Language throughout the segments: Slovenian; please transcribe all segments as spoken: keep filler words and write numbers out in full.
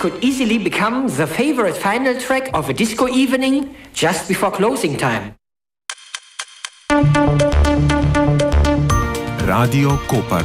could easily become the favorite final track of a disco evening just before closing time. Radio Koper.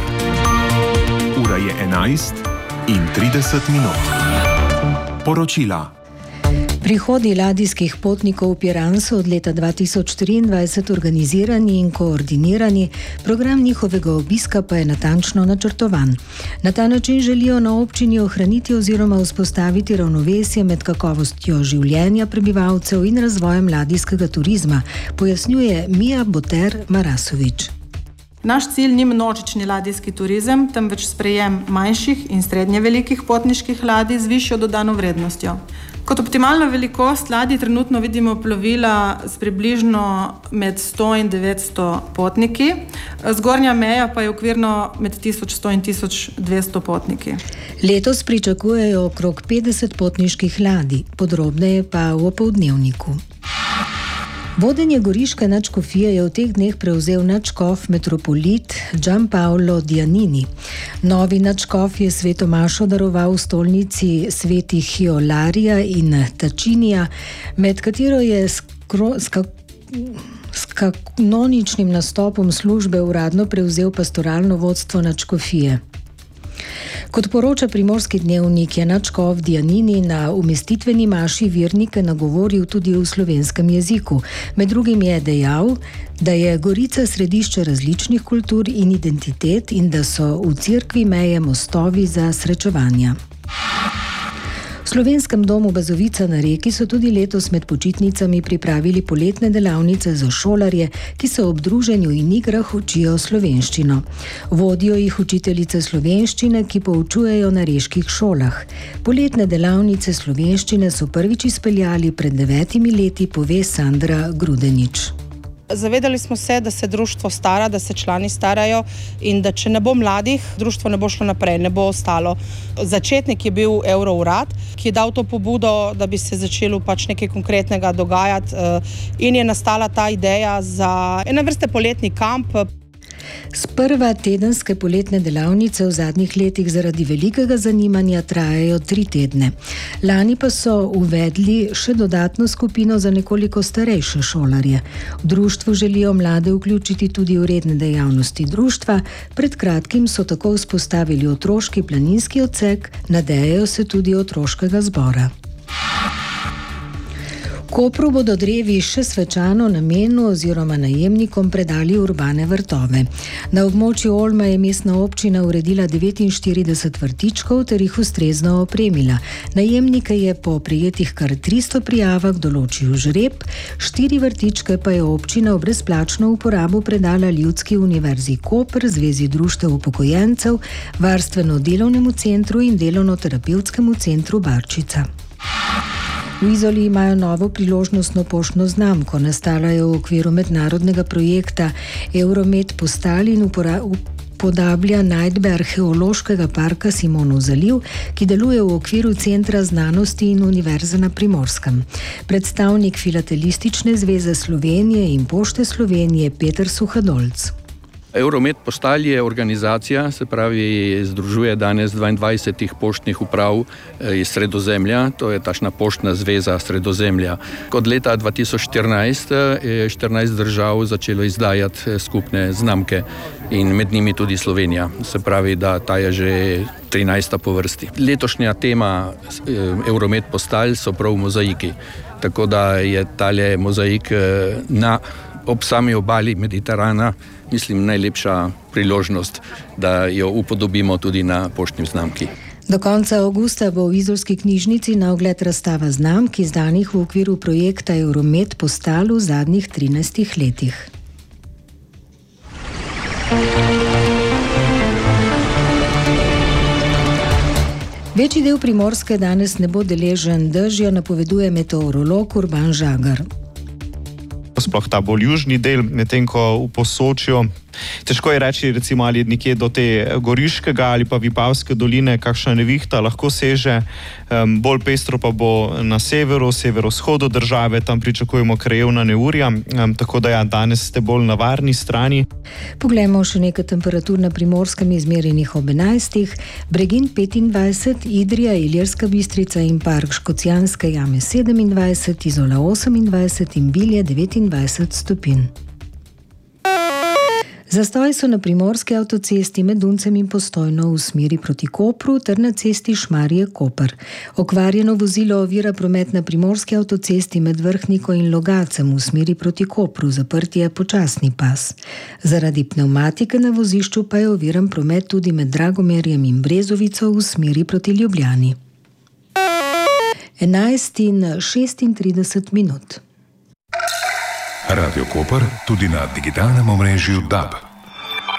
Ura je enajst in trideset minut. Poročila. Prihodi ladijskih potnikov v Piran so od leta dva tisoč triindvajset organizirani in koordinirani, program njihovega obiska pa je natančno načrtovan. Na ta način želijo na občini ohraniti oziroma vzpostaviti ravnovesje med kakovostjo življenja prebivalcev in razvojem ladijskega turizma, pojasnjuje Mija Boter Marasovič. Naš cilj ni množični ladijski turizem, temveč sprejem manjših in srednje velikih potniških ladij z višjo dodano vrednostjo. Kot optimalna velikost ladij trenutno vidimo plovila s približno med sto in devetsto potniki, zgornja meja pa je okvirno med tisoč sto in tisoč dvesto potniki. Letos pričakujejo okrog petdeset potniških ladij, podrobneje pa v opoldnevniku. Vodenje goriške nadškofije je v teh dneh prevzel nadškof metropolit Gianpaolo Dianini. Novi nadškof je sveto mašo daroval v stolnici svetih Hiolarija in Tačinija, med katero je skro, ska, s kanoničnim nastopom službe uradno prevzel pastoralno vodstvo nadškofije. Kot poroča Primorski dnevnik, je nadškof Dianini na umestitveni maši vernike nagovoril tudi v slovenskem jeziku. Med drugim je dejal, da je Gorica središče različnih kultur in identitet in da so v cerkvi meje mostovi za srečevanja. V Slovenskem domu Bazovica na Reki so tudi letos med počitnicami pripravili poletne delavnice za šolarje, ki se ob druženju in igrah učijo slovenščino. Vodijo jih učiteljice slovenščine, ki poučujejo na reških šolah. Poletne delavnice slovenščine so prvič izpeljali pred devetimi leti, pove Sandra Grudenič. Zavedali smo se, da se društvo stara, da se člani starajo in da če ne bo mladih, društvo ne bo šlo naprej, ne bo ostalo. Začetnik je bil Eurourad, ki je dal to pobudo, da bi se začelo pač nekaj konkretnega dogajati in je nastala ta ideja za ene vrste poletni kamp. Sprva tedenske poletne delavnice v zadnjih letih zaradi velikega zanimanja trajajo tri tedne. Lani pa so uvedli še dodatno skupino za nekoliko starejše šolarje. V društvu želijo mlade vključiti tudi v redne dejavnosti društva. Pred kratkim so tako vzpostavili otroški planinski odsek, nadejajo se tudi otroškega zbora. V Kopru bodo drevi še svečano namenu oziroma najemnikom predali urbane vrtove. Na območju Olma je mestna občina uredila devetinštirideset vrtičkov ter jih ustrezno opremila. Najemnike je po prejetih kar tristo prijavah določil žreb, štiri vrtičke pa je občina v brezplačno uporabo predala Ljudski univerzi Koper, Zvezi društev upokojencev, Varstveno-delovnemu centru in Delovno-terapevtskemu centru Barčica. V Izoli imajo novo priložnostno poštno znamko, nastala je v okviru mednarodnega projekta Euromed Postal in upodablja najdbe arheološkega parka Simonov zaliv, ki deluje v okviru Centra znanosti in Univerze na Primorskem. Predstavnik Filatelistične zveze Slovenije in Pošte Slovenije Peter Suhadolc. Euromed Postal je organizacija, se pravi, združuje danes dvaindvajset poštnih uprav iz Sredozemlja, to je tašna poštna zveza Sredozemlja. Od leta dva tisoč štirinajst je štirinajst držav začelo izdajati skupne znamke in med njimi tudi Slovenija, se pravi, da ta je že trinajsta po vrsti. Letošnja tema Euromed Postal so prav mozaiki, tako da je tale mozaik na ob sami obali Mediterana, mislim, najlepša priložnost, da jo upodobimo tudi na poštni znamki. Do konca avgusta bo v izolski knjižnici na ogled razstava znamk, izdanih v okviru projekta Euromed Postal v zadnjih trinajstih letih. Večji del Primorske danes ne bo deležen dežja, napoveduje meteorolog Urban Žagar. Sploh ta bolj južni del, medtem ko v Posočju Težko je reči, recimo, ali nekje do te Goriškega ali pa Vipavske doline kakšna nevihta lahko seže. Um, bolj pestro pa bo na severu, severovzhodu države, tam pričakujemo krajevna neurja, um, tako da ja, danes ste bolj na varni strani. Poglejmo še nekaj temperatur na Primorskem, izmerjenih ob enajstih, Bregin petindvajset, Idrija, Ilirska Bistrica in Park Škocjanske jame sedemindvajset, Izola osemindvajset in Bilje devetindvajset stopinj. Zastoj so na primorski avtocesti med Duncem in Postojno v smeri proti Kopru ter na cesti Šmarje-Koper. Okvarjeno vozilo ovira promet na primorski avtocesti med Vrhniko in Logacem v smeri proti Kopru, zaprt je počasni pas. Zaradi pnevmatike na vozišču pa je oviran promet tudi med Dragomerjem in Brezovico v smeri proti Ljubljani. enajst in šestintrideset minut. Radio Koper tudi na digitalnem omrežju D A B.